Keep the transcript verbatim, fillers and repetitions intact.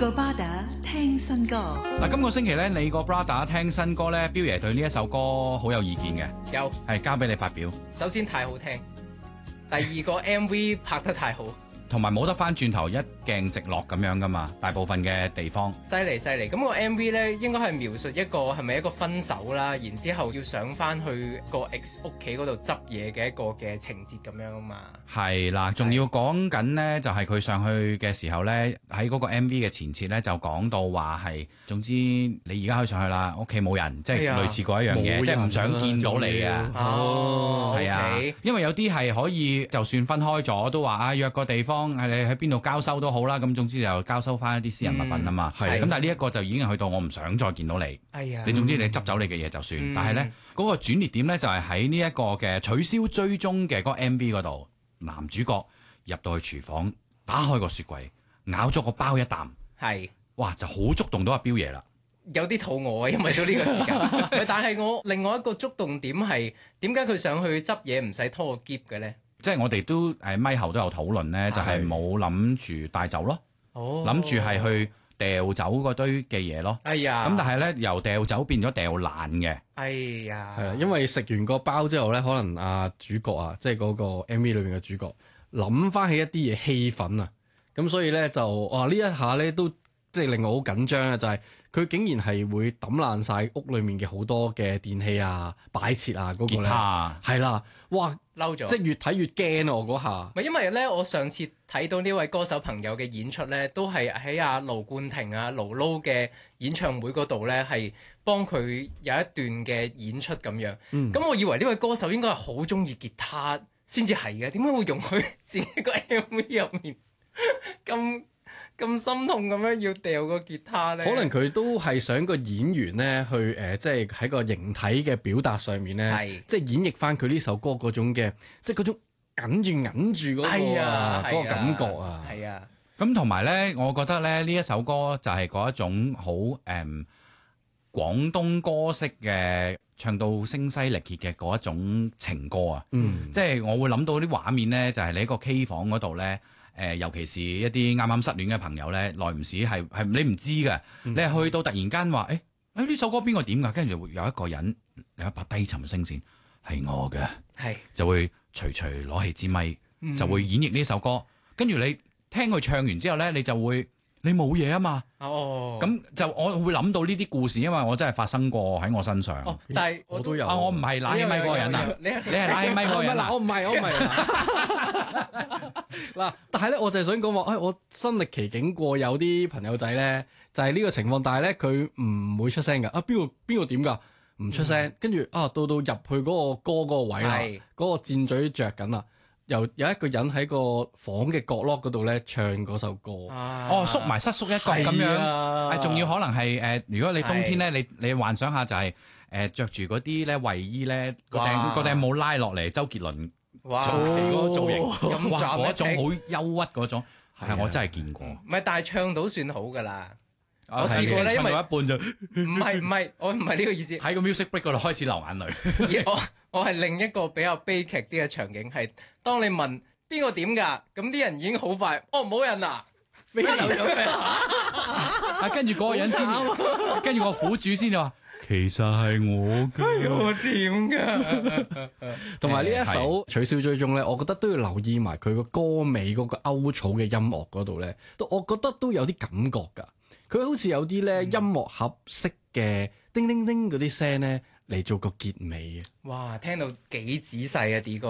個巴打聽新歌。 嗱，今個星期咧，你個 brother 聽新歌咧，彪爺對呢一首歌好有意見嘅， 有係交俾你發表。 首先太好聽，第二個 M V 拍得太好， 同埋冇得翻轉頭一鏡直落咁樣噶嘛，大部分嘅地方。 犀利犀利。咁個 M V 咧應該係描述一個係咪一個分手啦，然之後要上翻去個 ex 屋企嗰度執嘢嘅一個嘅情節咁樣啊嘛。 係啦，仲要講緊呢，就係佢上去嘅時候呢，喺嗰個 M V 嘅前設呢，就講到話係，總之你而家可以上去啦，屋企冇人，即係類似嗰一樣嘢，即係唔想見到你啊。 哦， 係啊，因為有啲係可以，就算分開咗，都話啊約個地方，係你喺邊度交收都好啦。咁總之就交收翻一啲私人物品啊嘛。係、嗯。咁但係呢一個就已經去到我唔想再見到你。 哎呀， 你總之你執走你嘅嘢就算。嗯、但係呢，嗰、嗰個轉捩點呢，就係喺呢一個嘅取消追蹤嘅嗰個 M V 嗰度。男主角入到去廚房，打開個雪櫃，咬咗個包一啖，係，哇，就好觸動到阿彪爺啦。 有啲肚餓啊，因為到呢個時間。但係我另外一個觸動點係點解佢上去執嘢唔使拖個篋嘅咧？ 即係我哋都誒咪後都有討論咧，就係冇諗住帶走咯，諗住係去掉走嗰堆嘅嘢咯。哎呀，咁但係咧由掉走變咗掉爛嘅。 哎呀， 係啦，因為食完個包之後咧，可能啊主角啊，即係嗰個 M V 裏邊嘅主角諗翻起一啲嘢氣憤啊，咁所以咧就哇呢一下咧都即係令我好緊張啊，就係、是、佢竟然係會抌爛晒屋裏面嘅好多嘅電器啊、擺設啊嗰、那個咧，吉他啊，係啦，哇嬲咗， 即係越睇越驚啊！我嗰下， 咪因為咧，我上次睇到呢位歌手朋友嘅演出咧，都係喺阿盧冠廷啊、盧盧嘅演唱會嗰度咧，係幫佢有一段嘅演出咁樣。咁、嗯、我以為呢位歌手應該係好中意吉他先至係嘅，點解會容許自己個 M V 入面咁咁心痛咁樣要掉個吉他咧？ 可能佢都係想個演員咧去誒、呃，即係喺個形體嘅表達上面咧，即係演繹翻佢呢首歌嗰種嘅，即係嗰種忍住忍住嗰、嗰個啊嗰個感覺啊。 係啊， 咁同埋咧，我覺得咧呢一首歌就係嗰一種好誒、嗯、廣東歌式嘅唱到聲嘶力竭嘅嗰一種情歌啊。嗯，即係我會諗到啲畫面咧，就係你喺個 K 房嗰度咧。誒、呃，尤其是一啲啱啱失戀嘅朋友咧，耐唔時係係你唔知嘅，嗯、你係去到突然間話，誒誒呢首歌邊個點㗎？跟住就會有一個人有一把低沉聲線係我嘅，係就會隨隨攞起支咪，嗯、就會演繹呢首歌。跟住你聽佢唱完之後咧，你就會你冇嘢啊嘛。哦，咁就我會諗到呢啲故事，因為我真係發生過喺我身上。 哦，但係我都有。 啊，我唔係拉起咪嗰個人啊，你你係拉起咪嗰個人啊？ 我唔係，我唔係。嗱，但係咧，我就係想講話，誒，我身歷其境過，有啲朋友仔咧，就係、是、呢個情況，但係咧佢唔會出聲㗎。啊，邊個邊個點㗎？唔出聲，跟住、嗯、啊，到到入去嗰個歌嗰個位啦，嗰是個箭嘴着緊啦，又有一個人喺個房嘅角落嗰度咧唱嗰首歌。 啊、哦，縮埋失縮一角咁樣，仲、啊、要可能係誒、呃，如果你冬天咧，你你幻想下就係誒著住嗰啲咧衞衣咧，個頂個頂冇拉落嚟，周杰倫。哇！早期嗰個造型，哇！嗰種好憂鬱嗰種，係我真係見過。 唔係，但係唱到算好噶啦。 我試過咧，因為唱到一半就唔係唔係，我唔係呢個意思。 喺個 music break 嗰度開始流眼淚。 而我我係另一個比較悲劇啲嘅場景，係當你問邊個點㗎，咁啲人已經好快，哦冇人啊，飛走咗佢。 啊，跟住嗰個人先，跟住個苦主先就話。其實係我嘅， 我點㗎？ 同埋呢一首取消追蹤咧，我覺得都要留意埋佢個歌尾嗰個歐草嘅音樂嗰度咧，都我覺得都有啲感覺㗎。佢好似有啲咧音樂盒式嘅叮叮叮嗰啲聲咧嚟做個結尾啊！ 哇，聽到幾仔細啊，D 哥。